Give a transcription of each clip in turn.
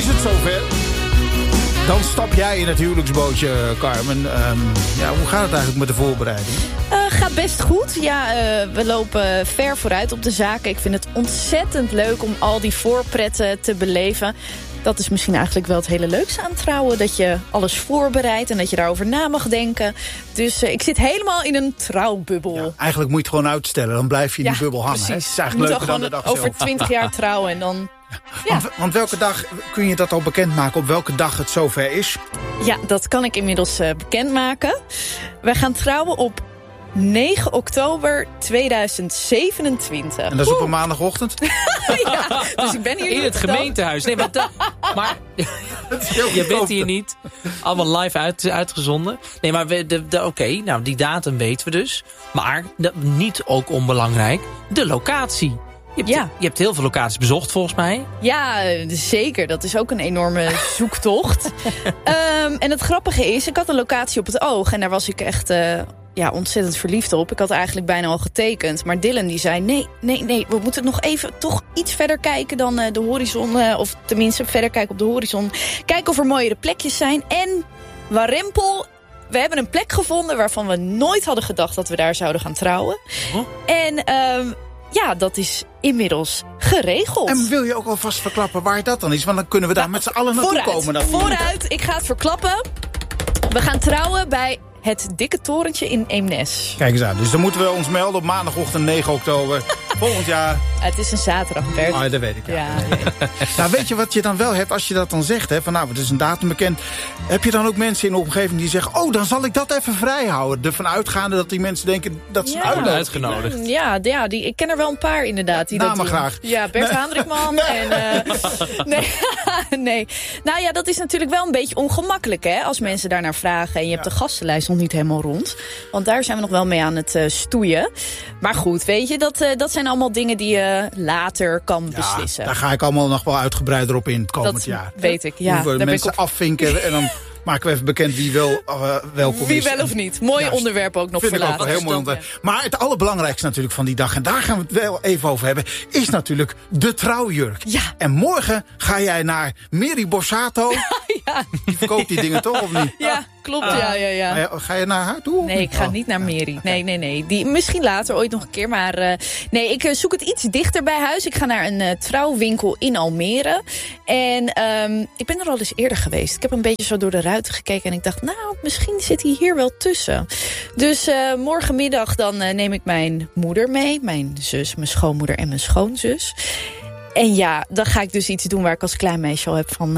het zover. Dan stap jij in het huwelijksbootje, Carmen. Hoe gaat het eigenlijk met de voorbereiding? Gaat best goed. Ja, we lopen ver vooruit op de zaken. Ik vind het ontzettend leuk om al die voorpretten te beleven. Dat is misschien eigenlijk wel het hele leukste aan trouwen. Dat je alles voorbereidt en dat je daarover na mag denken. Dus ik zit helemaal in een trouwbubbel. Ja, eigenlijk moet je het gewoon uitstellen. Dan blijf je in die bubbel hangen. Precies. Het is eigenlijk leuker dan de dag zelf. Over 20 jaar trouwen en dan... Ja. Want welke dag kun je dat al bekendmaken? Op welke dag het zover is? Ja, dat kan ik inmiddels bekendmaken. Wij gaan trouwen op 9 oktober 2027. En dat is op een maandagochtend? Ja, dus ik ben hier in het gemeentehuis. Nee, maar je bent hier niet. Allemaal live uitgezonden. Nee, maar oké, die datum weten we dus. Maar niet ook onbelangrijk, de locatie. Je hebt heel veel locaties bezocht, volgens mij. Ja, zeker. Dat is ook een enorme zoektocht. En het grappige is, ik had een locatie op het oog. En daar was ik echt ontzettend verliefd op. Ik had eigenlijk bijna al getekend. Maar Dylan die zei, nee, we moeten nog even toch iets verder kijken dan de horizon. Of tenminste verder kijken op de horizon. Kijken of er mooiere plekjes zijn. En Warempel, we hebben een plek gevonden waarvan we nooit hadden gedacht dat we daar zouden gaan trouwen. Oh. En dat is inmiddels geregeld. En wil je ook alvast verklappen waar dat dan is? Want dan kunnen we daar met z'n allen naartoe komen. Vooruit, ik ga het verklappen. We gaan trouwen bij het Dikke Torentje in Eemnes. Kijk eens aan. Dus dan moeten we ons melden op maandagochtend 9 oktober volgend jaar. Het is een zaterdag, Bert. Ah, dat weet ik. Ja. Nou, weet je wat je dan wel hebt als je dat dan zegt? Hè, van het is een datum bekend. Heb je dan ook mensen in de omgeving die zeggen, dan zal ik dat even vrij houden. Ervan uitgaande dat die mensen denken dat ze uitgenodigd. Ja, ik ken er wel een paar inderdaad. Die dat graag. Ja, Bert Haandrikman. Nee. Nou ja, dat is natuurlijk wel een beetje ongemakkelijk, hè? Als mensen daarnaar vragen en je hebt de gastenlijst nog niet helemaal rond. Want daar zijn we nog wel mee aan het stoeien. Maar goed, weet je, dat zijn allemaal dingen die je later kan beslissen. Daar ga ik allemaal nog wel uitgebreider op in het komend jaar. Dat weet ik, ja. Hoe we mensen afvinken en dan maken we even bekend wie wel welkom is. Wie wel of niet. Mooi onderwerp ook nog voor later. Heel mooi onderwerp. Maar het allerbelangrijkste natuurlijk van die dag, en daar gaan we het wel even over hebben, is natuurlijk de trouwjurk. Ja. En morgen ga jij naar Meri Borsato. Ja. Die verkoopt die dingen toch, of niet? Ja, klopt. Ja. Ga je naar haar toe? Nee, ik ga niet naar Meri. Nee. Die, misschien later ooit nog een keer. Maar ik zoek het iets dichter bij huis. Ik ga naar een trouwwinkel in Almere. En ik ben er al eens eerder geweest. Ik heb een beetje zo door de ruiten gekeken. En ik dacht, misschien zit hij hier wel tussen. Dus morgenmiddag dan neem ik mijn moeder mee. Mijn zus, mijn schoonmoeder en mijn schoonzus. En ja, dan ga ik dus iets doen waar ik als klein meisje al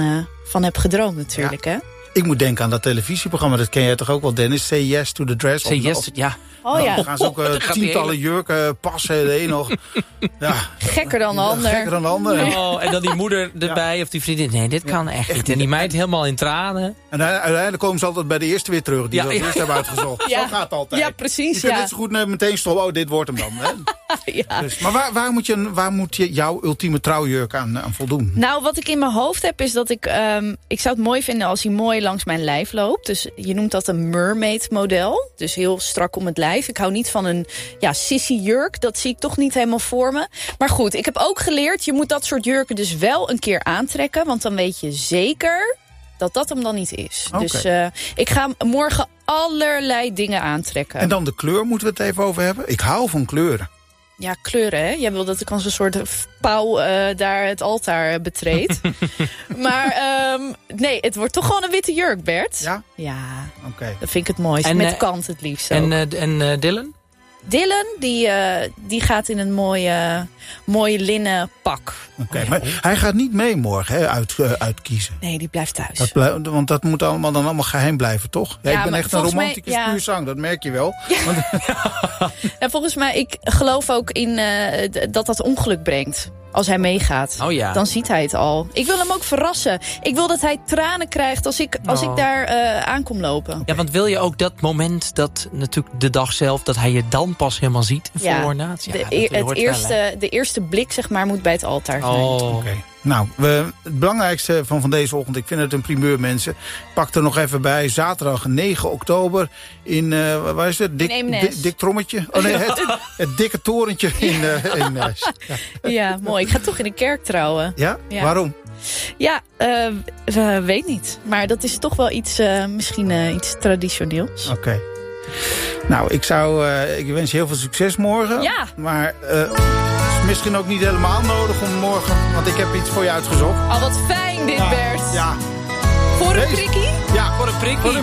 van heb gedroomd natuurlijk. Ja. Hè? Ik moet denken aan dat televisieprogramma. Dat ken jij toch ook wel, Dennis? Say Yes to the Dress. Say Yes, ja. Oh ja. Dan gaan ze ook tientallen jurken passen. De een nog. Ja. Gekker dan de ander. Gekker dan de ander. Oh, en dan die moeder erbij of die vriendin. Nee, dit kan echt niet. En die meid helemaal in tranen. En uiteindelijk komen ze altijd bij de eerste weer terug. Die we eerst hebben uitgezocht. Ja. Zo gaat het altijd. Ja, precies. Je kunt net zo goed meteen stoppen. Dit wordt hem dan. Hè? Ja. Dus, maar waar moet je jouw ultieme trouwjurk aan voldoen? Nou, wat ik in mijn hoofd heb is dat ik zou het mooi vinden als hij mooi langs mijn lijf loopt. Dus je noemt dat een mermaid model. Dus heel strak om het lijf. Ik hou niet van een sissy jurk. Dat zie ik toch niet helemaal voor me. Maar goed, ik heb ook geleerd, je moet dat soort jurken dus wel een keer aantrekken. Want dan weet je zeker dat hem dan niet is. Okay. Dus ik ga morgen allerlei dingen aantrekken. En dan de kleur moeten we het even over hebben. Ik hou van kleuren. Ja, kleuren, hè? Jij wil dat ik als een soort pauw daar het altaar betreed. Maar nee, het wordt toch gewoon een witte jurk, Bert. Ja? Ja, okay. Dat vind ik het mooiste. Met kant het liefst ook. En Dylan? Dylan, die gaat in een mooie linnen pak. Okay, maar hij gaat niet mee morgen uitkiezen. Nee, die blijft thuis. Want dat moet allemaal geheim blijven, toch? Ja, ik ben echt een romanticus puur zang, dat merk je wel. Ja. Ja, volgens mij, ik geloof ook in dat ongeluk brengt. Als hij meegaat, dan ziet hij het al. Ik wil hem ook verrassen. Ik wil dat hij tranen krijgt als ik daar aankom lopen. Ja, want wil je ook dat moment, dat natuurlijk de dag zelf, dat hij je dan pas helemaal ziet voor naast? De eerste blik, zeg maar, moet bij het altaar zijn. Okay. Nou, het belangrijkste van deze ochtend, ik vind het een primeur, mensen. Pak er nog even bij, zaterdag 9 oktober in, waar is het? Dik Trommetje? Oh nee, het Dikke Torentje in Ja, mooi. Ik ga toch in de kerk trouwen. Ja? Waarom? Ja, weet niet. Maar dat is toch wel iets, misschien iets traditioneels. Oké. Nou, ik wens je heel veel succes morgen. Ja. Maar het is misschien ook niet helemaal nodig om morgen... want ik heb iets voor je uitgezocht. Wat fijn dit, Bert. Ja. Voor een prikkie? Ja, voor een prikkie.